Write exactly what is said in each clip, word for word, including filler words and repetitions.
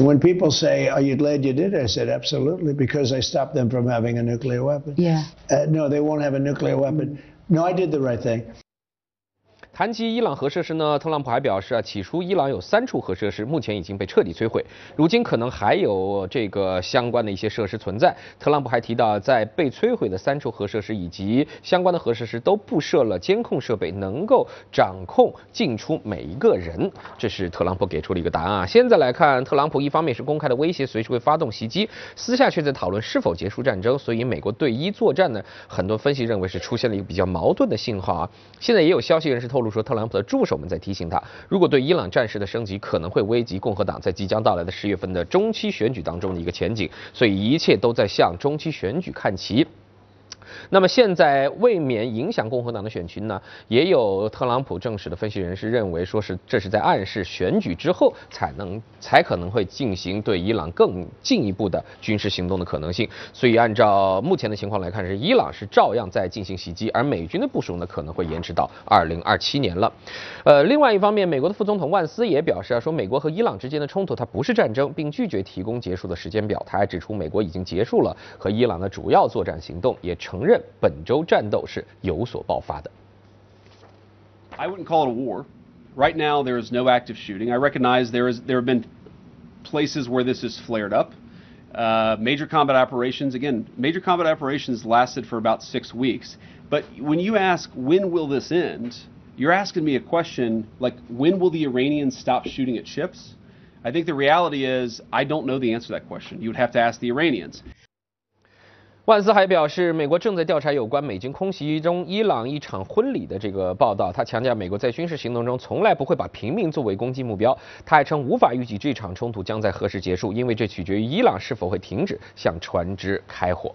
When people say, "Are you glad you did it?" I said, "Absolutely, because I stopped them from having a nuclear weapon." Yeah. Uh, no, they won't have a nuclear weapon. No, I did the right thing. 谈及伊朗核设施呢，特朗普还表示啊，起初伊朗有三处核设施，目前已经被彻底摧毁，如今可能还有这个相关的一些设施存在。特朗普还提到，在被摧毁的三处核设施以及相关的核设施都布设了监控设备，能够掌控进出每一个人。这是特朗普给出的一个答案啊。现在来看，特朗普一方面是公开的威胁随时会发动袭击，私下却在讨论是否结束战争。所以美国对伊作战呢，很多分析认为是出现了一个比较矛盾的信号啊。现在也有消息人士透露说，特朗普的助手们在提醒他，如果对伊朗战事的升级可能会危及共和党在即将到来的十月份的中期选举当中的一个前景，所以一切都在向中期选举看齐。那么现在为免影响共和党的选群呢，也有特朗普正式的分析人士认为，说是这是在暗示选举之后才能才可能会进行对伊朗更进一步的军事行动的可能性。所以按照目前的情况来看，是伊朗是照样在进行袭击，而美军的部署呢可能会延迟到二零二七年了。呃，另外一方面，美国的副总统万斯也表示啊，说美国和伊朗之间的冲突它不是战争，并拒绝提供结束的时间表。他还指出，美国已经结束了和伊朗的主要作战行动，也承认本周战斗是有所爆发的。 I wouldn't call it a war. Right now, there is no active shooting. I recognize there is there have been places where this has flared up. Uh, major combat operations, again, major combat operations lasted for about six weeks. But when you ask when will this end, you're asking me a question like when will the Iranians stop shooting at ships? I think the reality is I don't know the answer to that question. You would have to ask the Iranians. 万斯还表示，美国正在调查有关美军空袭中伊朗一场婚礼的这个报道。他强调，美国在军事行动中从来不会把平民作为攻击目标。他还称，无法预计这场冲突将在何时结束，因为这取决于伊朗是否会停止向船只开火。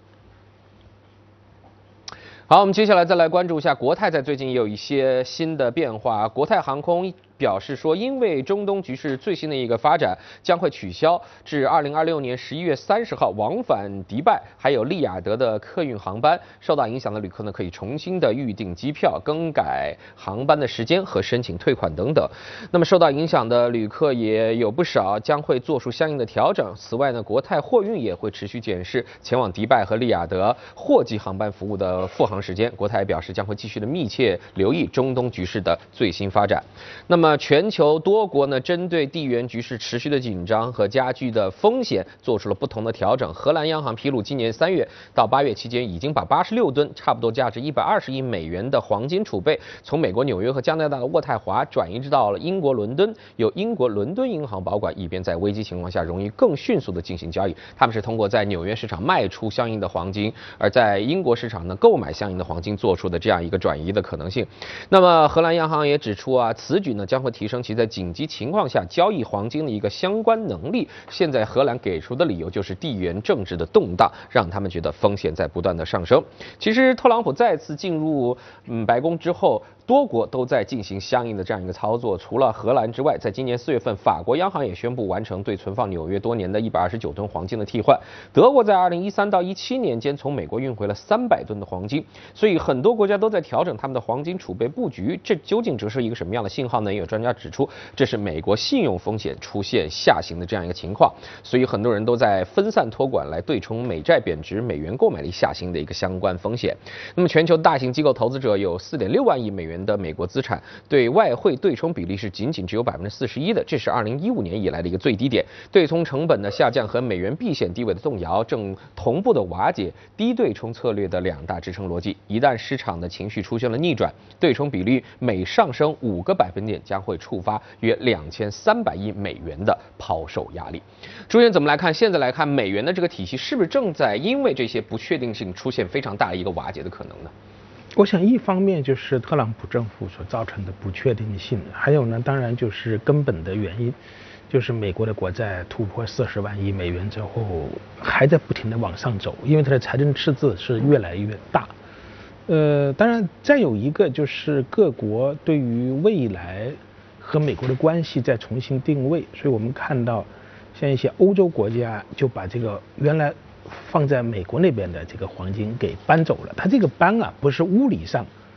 好，我们接下来再来关注一下国泰在最近也有一些新的变化。国泰航空表示说，因为中东局势最新的一个发展，将会取消至二零二六年十一月三十号往返迪拜还有利雅得的客运航班。受到影响的旅客呢，可以重新的预订机票、更改航班的时间和申请退款等等。那么受到影响的旅客也有不少，将会做出相应的调整。此外呢，国泰货运也会持续检视前往迪拜和利雅得货机航班服务的复航时间。国泰表示将会继续的密切留意中东局势的最新发展。那么全球多国呢，针对地缘局势持续的紧张和加剧的风险，做出了不同的调整。荷兰央行披露，今年三月到八月期间，已经把八十六吨，差不多价值一百二十亿美元的黄金储备，从美国纽约和加拿大的渥太华转移到了英国伦敦，由英国伦敦银行保管，以便在危机情况下容易更迅速的进行交易。他们是通过在纽约市场卖出相应的黄金，而在英国市场呢购买相应的黄金做出的这样一个转移的可能性。那么荷兰央行也指出啊，此举呢将会提升其在紧急情况下交易黄金的一个相关能力。现在荷兰给出的理由就是地缘政治的动荡让他们觉得风险在不断的上升。其实特朗普再次进入嗯白宫之后，多国都在进行相应的这样一个操作。除了荷兰之外，在今年四月份，法国央行也宣布完成对存放纽约多年的一百二十九吨黄金的替换。德国在二零一三到一七年间从美国运回了三百吨的黄金。所以很多国家都在调整他们的黄金储备布局，这究竟折射一个什么样的信号呢？也有专家指出，这是美国信用风险出现下行的这样一个情况。所以很多人都在分散托管来对冲美债贬值、美元购买力下行的一个相关风险。那么全球大型机构投资者有四点六万亿美元的美国资产，对外汇对冲比例是仅仅只有百分之四十一的，这是二零一五年以来的一个最低点。对冲成本的下降和美元避险地位的动摇，正同步的瓦解低对冲策略的两大支撑逻辑。一旦市场的情绪出现了逆转，对冲比率每上升五个百分点，将会触发约两千三百亿美元的抛售压力。朱元怎么来看？现在来看，美元的这个体系是不是正在因为这些不确定性出现非常大的一个瓦解的可能呢？ 我想一方面就是特朗普政府所造成的不确定性，还有呢，当然就是根本的原因，就是美国的国债突破四十万亿美元之后，还在不停的往上走，因为它的财政赤字是越来越大。呃，当然再有一个就是各国对于未来和美国的关系在重新定位，所以我们看到像一些欧洲国家就把这个原来放在美国那边的这个黄金给搬走了。它这个搬啊，不是物理上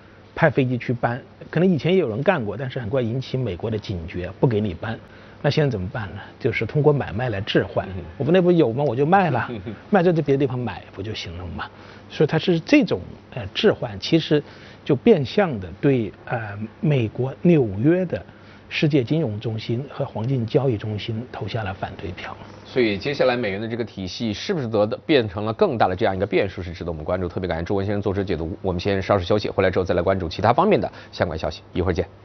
派飞机去搬，可能以前也有人干过，但是很快引起美国的警觉，不给你搬。那现在怎么办呢？就是通过买卖来置换，我们那不有吗？我就卖了，卖在这别的地方买不就行了吗？所以它是这种呃置换，其实就变相的对呃美国纽约的世界金融中心和黄金交易中心投下了反对票。 所以接下来美元的这个体系是不是得变成了更大的这样一个变数，是值得我们关注。特别感谢朱文先生做这解读。我们先稍事休息，回来之后再来关注其他方面的相关消息。一会儿见。